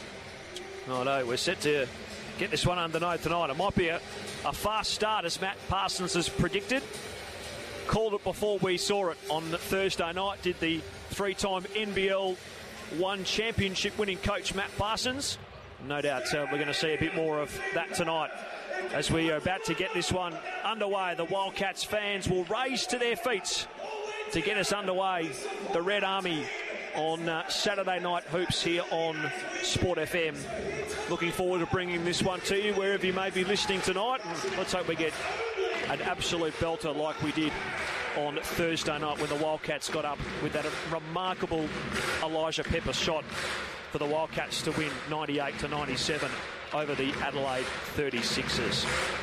Oh no, we're set to get this one underway tonight. It might be a, a fast start, as Matt Parsons has predicted. Called it before we saw it on Thursday night. Did the three-time N B L one championship winning coach Matt Parsons. No doubt uh, we're going to see a bit more of that tonight as we are about to get this one underway. The Wildcats fans will raise to their feet to get us underway. The Red Army on uh, Saturday Night Hoops here on Sport F M. Looking forward to bringing this one to you wherever you may be listening tonight. And let's hope we get an absolute belter like we did on Thursday night when the Wildcats got up with that remarkable Elijah Pepper shot for the Wildcats to win ninety-eight to ninety-seven over the Adelaide thirty-sixers.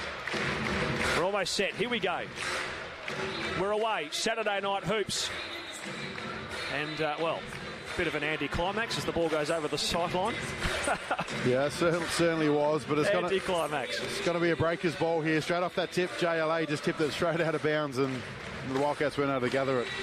We're almost set. Here we go. We're away. Saturday Night Hoops. And, uh, well, a bit of an anticlimax as the ball goes over the sideline.
Yeah, it certainly, certainly was. But it's going to
anticlimax.
It's going to be a breaker's ball here. Straight off that tip, J L A just tipped it straight out of bounds, and the Wildcats weren't able to gather it.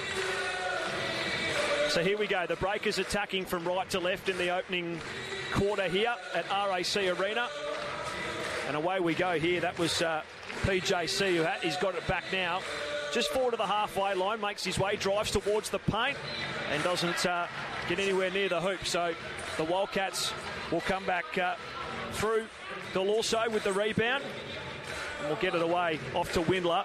So here we go. The Breakers attacking from right to left in the opening quarter here at R A C Arena. And away we go here. That was uh, P J C who ha- he's got it back now. just forward of the halfway line, makes his way, drives towards the paint and doesn't uh, get anywhere near the hoop. So the Wildcats will come back uh, through Delorso with the rebound. And we'll get it away off to Windler.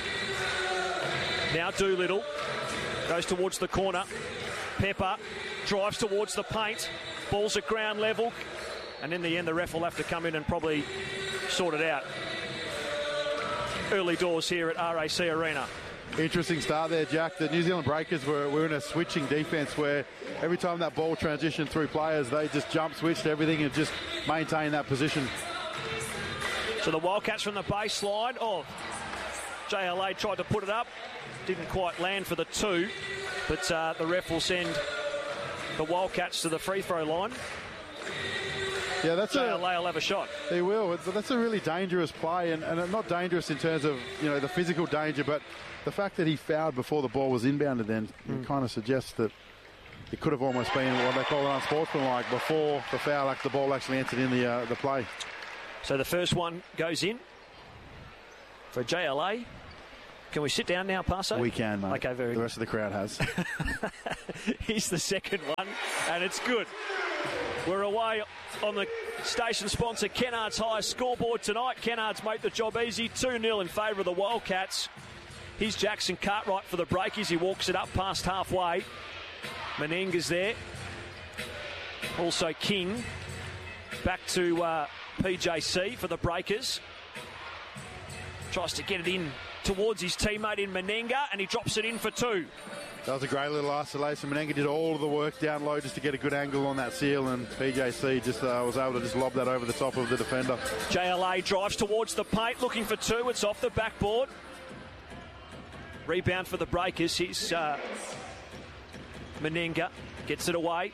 Now Doolittle goes towards the corner. Pepper drives towards the paint. Ball's at ground level. And in the end, the ref will have to come in and probably sort it out. Early doors here at R A C Arena.
Interesting start there, Jack. The New Zealand Breakers were, were in a switching defence where every time that ball transitioned through players, they just jump switched everything and just maintained that position.
So the Wildcats from the baseline. Oh, J L A tried to put it up. Didn't quite land for the two. But uh, the ref will send the Wildcats to the free throw line.
Yeah, that's
J L A
a,
will have a shot.
They will. But that's a really dangerous play, and, and not dangerous in terms of, you know, the physical danger, but the fact that he fouled before the ball was inbounded then mm. kind of suggests that it could have almost been what they call an unsportsmanlike before the foul, the ball actually entered in the uh, the play.
So the first one goes in for J L A. Can we sit down now, Paso?
We can, mate.
Okay, very
good. The rest of the crowd has.
Here's the second one, and it's good. We're away on the station sponsor Kennards Hire scoreboard tonight. Kennards make the job easy, two nil in favour of the Wildcats. Here's Jackson Cartwright for the Breakers. He walks it up past halfway. Menenga's there. Also King. Back to uh, P J C for the Breakers. Tries to get it in towards his teammate in Menenga, and he drops it in for two.
That was a great little isolation. Menenga did all of the work down low just to get a good angle on that seal, and P J C just uh, was able to just lob that over the top of the defender.
J L A drives towards the paint, looking for two. It's off the backboard. Rebound for the Breakers. He's uh, Menenga gets it away.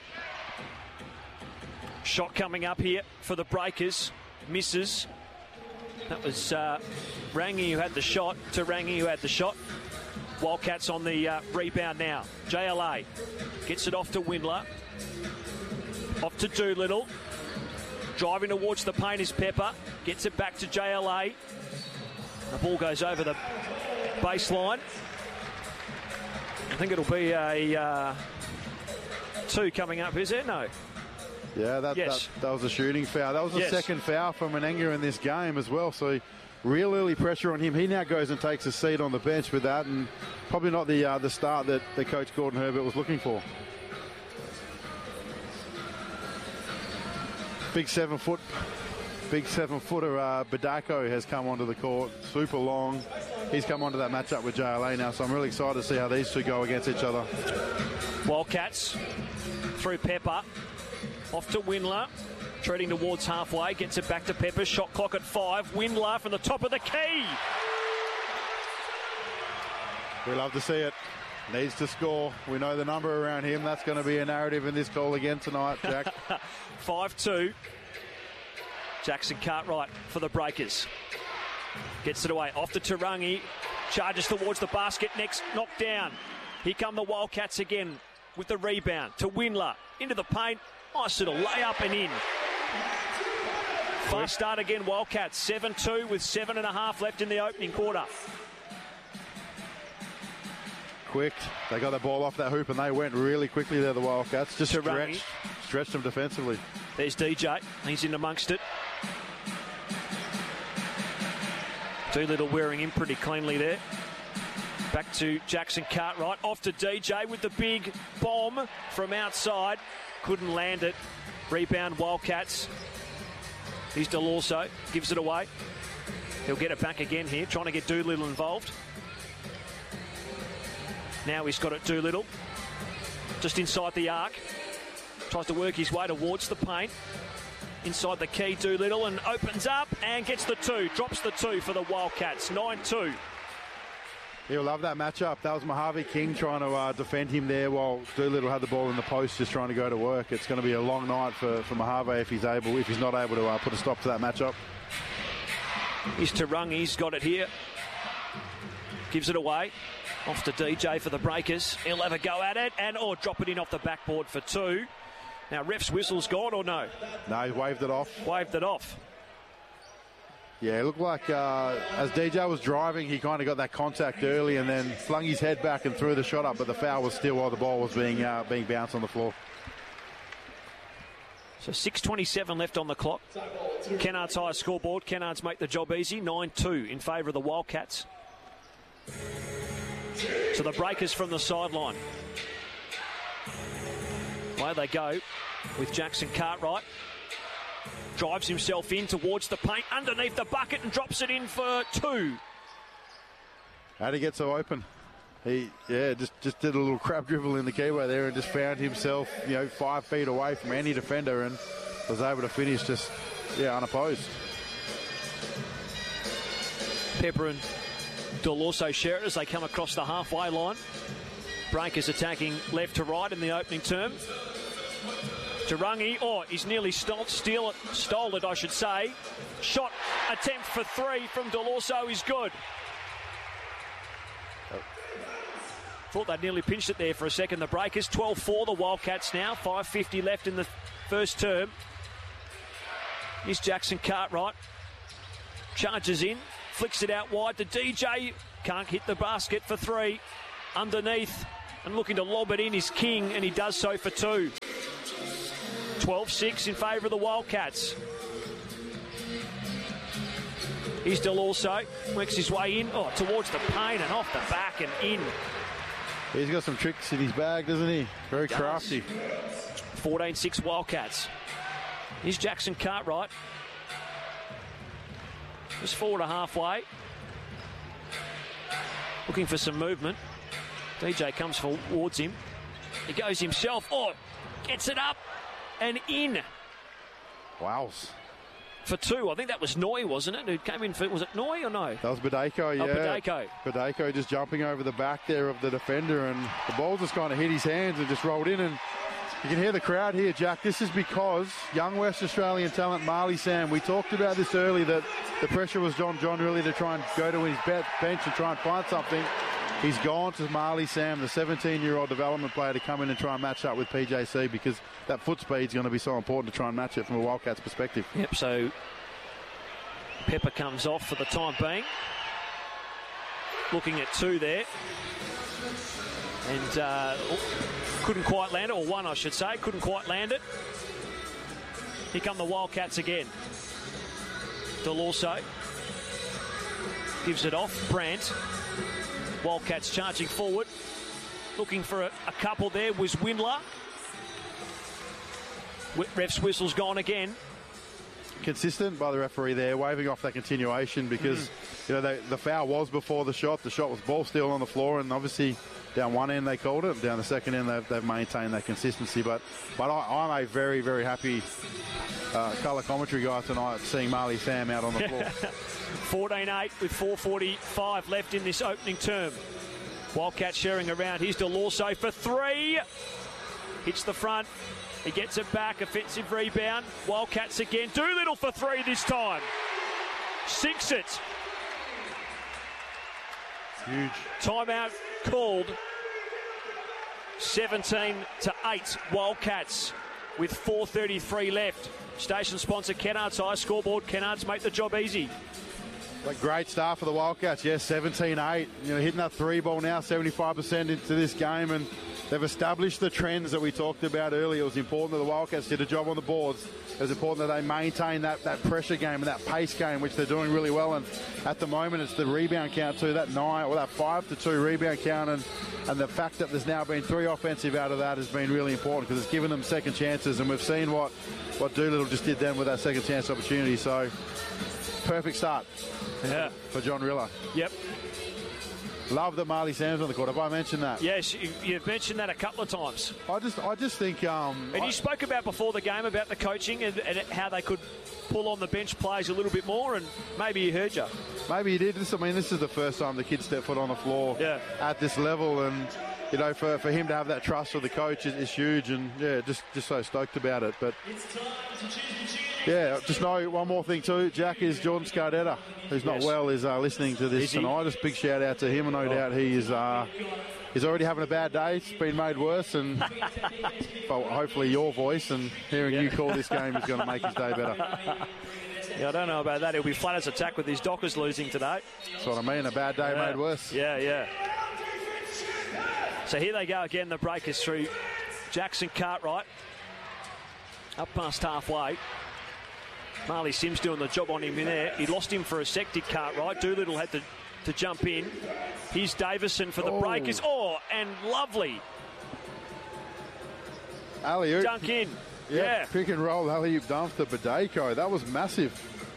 Shot coming up here for the Breakers. Misses. That was uh, Rangi who had the shot to Rangi who had the shot. Wildcats on the uh, rebound now. J L A gets it off to Windler. Off to Doolittle. Driving towards the paint is Pepper. Gets it back to J L A. The ball goes over the baseline. I think it'll be a uh, two coming up, is it? No.
Yeah, that,
yes.
that, that was a shooting foul. That was the
yes.
second foul for Menenga in this game as well. So real early pressure on him. He now goes and takes a seat on the bench with that, and probably not the uh, the start that the coach Gordon Herbert was looking for. Big seven foot, big seven footer uh, Badako has come onto the court. Super long. He's come onto that matchup with J L A now, so I'm really excited to see how these two go against each other.
Wildcats through Pepper. Off to Windler, treading towards halfway, gets it back to Pepper, shot clock at five. Windler from the top of the key.
We love to see it. Needs to score. We know the number around him. That's going to be a narrative in this call again tonight, Jack.
five two. Jackson Cartwright for the Breakers. Gets it away, off to Tarangi. Charges towards the basket, next knocked down. Here come the Wildcats again with the rebound to Windler. Into the paint. Nice little layup and in. Fast start again, Wildcats. seven two with seven and a half left in the opening quarter.
Quick. They got the ball off that hoop and they went really quickly there, the Wildcats. Just
Tarangi.
stretched, stretched them defensively.
There's D J. He's in amongst it. Doolittle wearing him pretty cleanly there. Back to Jackson Cartwright. Off to D J with the big bomb from outside. Couldn't land it. Rebound Wildcats. Here's Delorso. Gives it away. He'll get it back again here. Trying to get Doolittle involved. Now he's got it, Doolittle. Just inside the arc. Tries to work his way towards the paint. Inside the key, Doolittle, and opens up and gets the two. Drops the two for the Wildcats. nine two.
He'll love that matchup. That was Mojave King trying to uh, defend him there while Doolittle had the ball in the post, just trying to go to work. It's going to be a long night for, for Mojave if he's able, if he's not able to uh, put a stop to that matchup.
Here's Tarangi. He's got it here. Gives it away. Off to D J for the Breakers. He'll have a go at it and or drop it in off the backboard for two. Now, ref's whistle's gone or no?
No, he waved it off.
Waved it off.
Yeah, it looked like uh, as D J was driving, he kind of got that contact early and then flung his head back and threw the shot up, but the foul was still while the ball was being uh, being bounced on the floor.
So six twenty-seven left on the clock. Kennards high scoreboard. Kennards make the job easy. nine two in favour of the Wildcats. So the breakers from the sideline. Away they go with Jackson Cartwright. Drives himself in towards the paint, underneath the bucket, and drops it in for two.
How'd he get so open? He, yeah, just, just did a little crab dribble in the keyway there and just found himself, you know, five feet away from any defender and was able to finish just, yeah, unopposed.
Pepper and Dill also share it as they come across the halfway line. Breakers attacking left to right in the opening term. Tarangi, oh, he's nearly stole, steal it, stole it, I should say. Shot attempt for three from Delorso is good. Thought they'd nearly pinched it there for a second. The Breakers, twelve four, the Wildcats now. five fifty left in the first term. Here's Jackson Cartwright. Charges in, flicks it out wide to D J. Can't hit the basket for three. Underneath and looking to lob it in is King, and he does so for two. twelve six in favour of the Wildcats. Here's Delorso, works his way in, oh, towards the paint and off the back and in.
He's got some tricks in his bag, doesn't he? Very
Does.
crafty.
fourteen six Wildcats. Here's Jackson Cartwright. Just forward to halfway. Looking for some movement. D J comes towards him. He goes himself. Oh, gets it up and in.
Wow.
For two. I think that was Noy, wasn't it? Who came in for, was it Noy or no?
That was Badeko, yeah.
Oh, Badeko.
Badeko just jumping over the back there of the defender, and the ball just kind of hit his hands and just rolled in. And you can hear the crowd here, Jack. This is because young West Australian talent Marley Sam, we talked about this early, that the pressure was John John really to try and go to his bench and try and find something. He's gone to Marley Sam, the seventeen-year-old development player, to come in and try and match up with P J C, because that foot speed's going to be so important to try and match it from a Wildcats perspective.
Yep, so Pepper comes off for the time being. Looking at two there. And uh, couldn't quite land it, or one I should say, couldn't quite land it. Here come the Wildcats again. Delorso gives it off. Brandt. Wildcats charging forward. Looking for a, a couple there was Windler. Ref's whistle's gone again.
Consistent by the referee there, waving off that continuation, because mm. you know they, the foul was before the shot. The shot was ball still on the floor, and obviously down one end they called it. Down the second end they've, they've maintained that consistency. But but I, I'm a very very happy uh, colour commentary guy tonight, seeing Marley Sam out on the floor.
fourteen eight with four forty-five left in this opening term. Wildcats sharing around. Here's Delorso for three. Hits the front. He gets it back. Offensive rebound. Wildcats again. Doolittle for three this time. Sinks it.
Huge.
Timeout called. seventeen to eight. Wildcats with four thirty-three left. Station sponsor Kennards High scoreboard. Kennards make the job easy.
A great start for the Wildcats, yes, seventeen eight. You know, hitting that three ball now, seventy-five percent into this game, and they've established the trends that we talked about earlier. It was important that the Wildcats did a job on the boards. It was important that they maintain that, that pressure game and that pace game, which they're doing really well. And at the moment, it's the rebound count too, that nine or that five to two rebound count, and and the fact that there's now been three offensive out of that has been really important, because it's given them second chances, and we've seen what what Doolittle just did then with that second chance opportunity. So perfect start.
Yeah.
For John Rilla.
Yep.
Love that Marley Sam's on the court. Have I mentioned that?
Yes, you, you've mentioned that a couple of times.
I just, I just think. Um,
and
I,
you spoke about before the game about the coaching and, and how they could pull on the bench players a little bit more, and maybe he heard you.
Maybe he did. This, I mean, this is the first time the kids step foot on the floor
yeah.
at this level, and you know, for, for him to have that trust with the coach is, is huge, and yeah, just just so stoked about it. But yeah, just know one more thing too, Jack, is Jordan Scardetta, who's not
yes.
well, is uh, listening to this tonight. Just big shout out to him, and no oh. doubt he is uh, he's already having a bad day. It's been made worse, and well, hopefully your voice and hearing yeah. you call this game is going to make his day better.
Yeah, I don't know about that. He'll be flat as a tack with his Dockers losing today.
That's what I mean. A bad day
yeah.
made worse.
Yeah, yeah. So here they go again, the Breakers through Jackson Cartwright. Up past halfway. Marley Sims doing the job on him in there. He lost him for a sec, did Cartwright. Doolittle had to, to jump in. Here's Davison for the
oh.
Breakers. Oh, and lovely.
Alley-oop.
Dunk in.
Yeah,
yeah.
Pick and roll alley-oop dump to Badeko. That was massive.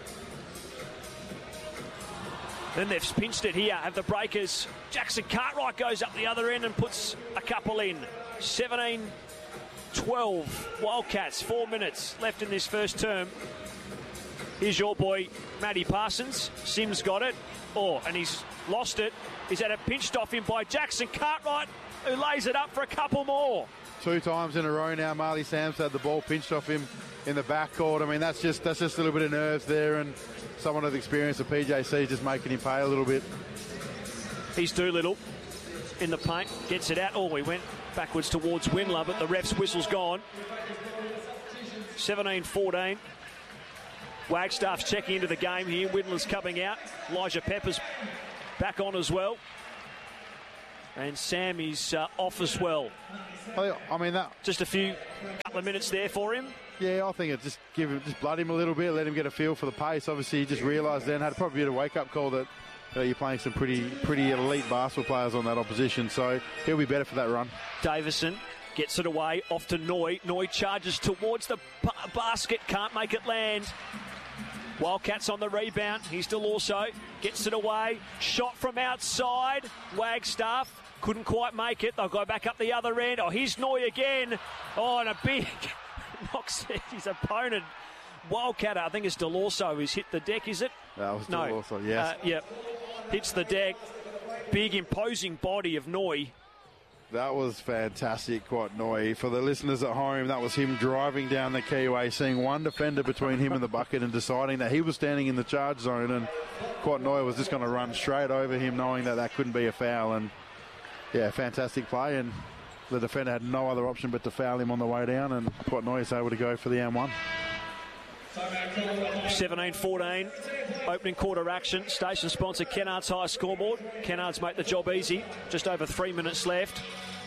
Then they've pinched it here. Have the Breakers. Jackson Cartwright goes up the other end and puts a couple in. seventeen twelve. Wildcats. Four minutes left in this first term. Here's your boy, Matty Parsons. Sims got it. Oh, and he's lost it. He's had it pinched off him by Jackson Cartwright, who lays it up for a couple more.
Two times in a row now, Marley Sam's had the ball pinched off him in the backcourt. I mean, that's just that's just a little bit of nerves there, and someone with experience at P J C just making him pay a little bit.
He's Doolittle in the paint, gets it out. Oh, he went backwards towards Windler, but the ref's whistle's gone. seventeen fourteen. Wagstaff's checking into the game here. Windler's coming out. Elijah Pepper's back on as well. And Sam is uh, off as well.
I mean, that
just a few couple of minutes there for him.
Yeah, I think it just give him, just blood him a little bit, let him get a feel for the pace. Obviously, he just realised then, had probably a wake-up call that you know, you're playing some pretty pretty elite basketball players on that opposition, so he'll be better for that run.
Davison gets it away, off to Noy. Noy charges towards the b- basket, can't make it land. Wildcats on the rebound. He still also gets it away. Shot from outside. Wagstaff couldn't quite make it. They'll go back up the other end. Oh, here's Noy again. Oh, and a big knocks his opponent. Wildcatter, I think it's Delorso who's hit the deck, is it?
That was
no.
Delorso, yes.
Uh, yep. Hits the deck. Big imposing body of Noy.
That was fantastic, quite Noy. For the listeners at home, that was him driving down the keyway, seeing one defender between him and the bucket and deciding that he was standing in the charge zone, and Quat Noy was just going to run straight over him, knowing that that couldn't be a foul. And yeah, fantastic play, and the defender had no other option but to foul him on the way down, and Quat Noy is able to go for the and one.
seventeen fourteen, opening quarter action. Station sponsor Kennards High scoreboard. Kennards make the job easy. Just over three minutes left.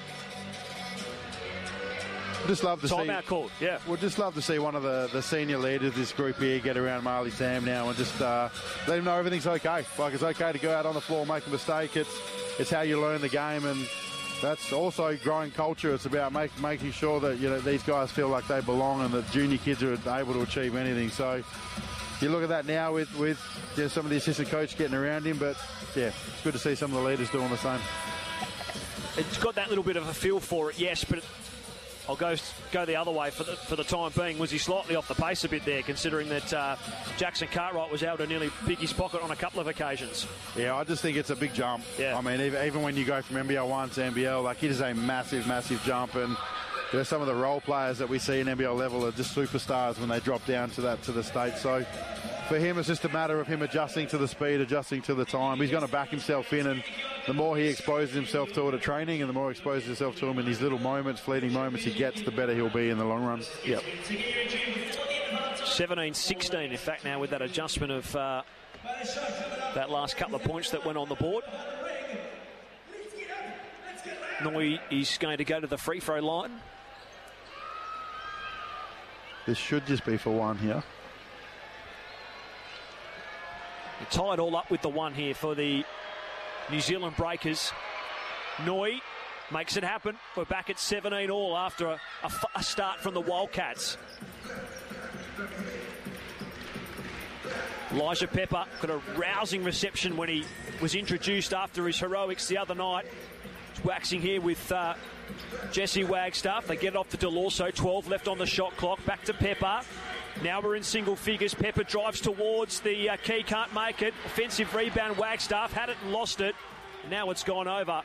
Just love to
Time
see.
out called, yeah.
We'd just love to see one of the, the senior leaders of this group here get around Marley Sam now and just uh, let him know everything's okay. Like, it's okay to go out on the floor, make a mistake. It's it's how you learn the game, and that's also growing culture. It's about make, making sure that you know these guys feel like they belong and that junior kids are able to achieve anything. So you look at that now with with you know, some of the assistant coach getting around him, but yeah, it's good to see some of the leaders doing the same.
It's got that little bit of a feel for it, yes, but I'll go go the other way for the for the time being. Was he slightly off the pace a bit there, considering that uh, Jackson Cartwright was able to nearly pick his pocket on a couple of occasions?
Yeah, I just think it's a big jump.
Yeah.
I mean, even, even when you go from N B L one to N B L, like, it is a massive, massive jump. And you know, some of the role players that we see in N B L level are just superstars when they drop down to that to the state. So for him, it's just a matter of him adjusting to the speed, adjusting to the time. He's going to back himself in, and the more he exposes himself to it at training and the more he exposes himself to him in these little moments, fleeting moments he gets, the better he'll be in the long run.
Yep. seventeen sixteen, in fact, now with that adjustment of uh, that last couple of points that went on the board. Noy is going to go to the free throw line.
This should just be for one here.
Tie it all up with the one here for the New Zealand Breakers. Noy makes it happen. We're back at seventeen all after a, a, a start from the Wildcats. Elijah Pepper got a rousing reception when he was introduced after his heroics the other night. He's waxing here with uh, Jesse Wagstaff. They get it off to Delorso. twelve left on the shot clock. Back to Pepper. Now we're in single figures. Pepper drives towards the uh, key, can't make it. Offensive rebound, Wagstaff had it and lost it. Now it's gone over.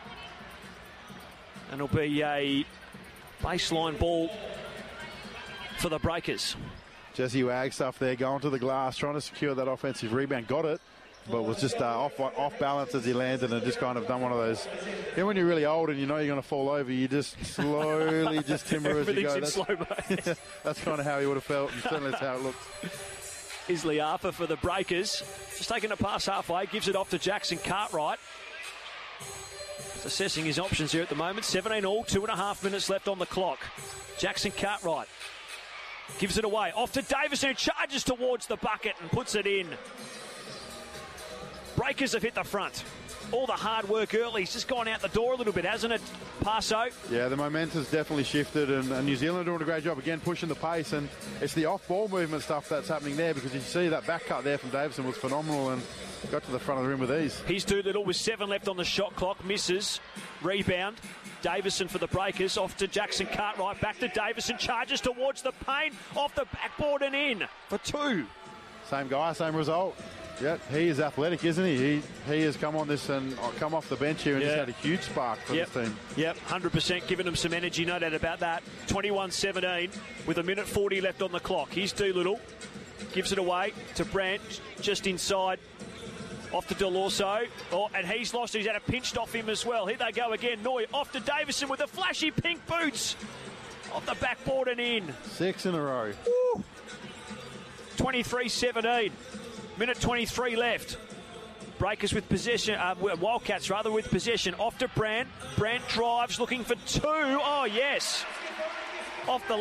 And it'll be a baseline ball for the Breakers.
Jesse Wagstaff there going to the glass, trying to secure that offensive rebound. Got it, but was just uh, off off balance as he landed and just kind of done one of those. You know, when you're really old and you know you're going to fall over, you just slowly just timber as you go.
Everything's in
That's,
slow-mo.
that's kind of how he would have felt, and certainly that's how it looked.
is Liafa for the Breakers. Just taking it past halfway, gives it off to Jackson Cartwright. He's assessing his options here at the moment. seventeen all, two and a half minutes left on the clock. Jackson Cartwright gives it away. Off to Davison, who charges towards the bucket and puts it in. Breakers have hit the front. All the hard work early. He's just gone out the door a little bit, hasn't it, Paso?
Yeah, the momentum's definitely shifted, and, and New Zealand are doing a great job again pushing the pace, and it's the off-ball movement stuff that's happening there, because you see that back cut there from Davison was phenomenal and got to the front of the rim with ease.
He's Doolittle with seven left on the shot clock. Misses. Rebound. Davison for the Breakers. Off to Jackson Cartwright. Back to Davison. Charges towards the paint. Off the backboard and in for two.
Same guy, same result. Yeah, he is athletic, isn't he? He he has come on this and come off the bench here and
yeah.
just had a huge spark for
yep.
this team.
Yep, one hundred percent giving them some energy, no doubt about that. twenty-one seventeen with a minute forty left on the clock. Here's Doolittle. Gives it away to Brandt, just inside. Off to Delorso. Oh, and he's lost. He's had it pinched off him as well. Here they go again. Noy off to Davison with the flashy pink boots. Off the backboard and in.
Six in a row.
twenty-three seventeen. Minute twenty-three left. Breakers with possession, uh, Wildcats rather with possession. Off to Brandt. Brandt drives, looking for two. Oh, yes. Off the